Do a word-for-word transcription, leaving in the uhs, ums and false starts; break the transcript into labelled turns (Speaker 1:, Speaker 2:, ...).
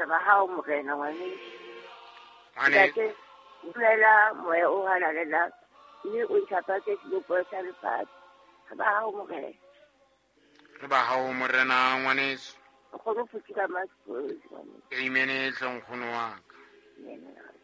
Speaker 1: ba hao morena ngwane.
Speaker 2: Ngwane
Speaker 1: Ke bulela moya o halalela. Mme o itshapa ke sebopo sa lefatshe. Ba hao morena.
Speaker 2: re ba hao morena ngwaneso.
Speaker 1: O kgone ho futhika masekosi ngwane.
Speaker 2: Amen hle nkgono wa ka.
Speaker 1: Amen.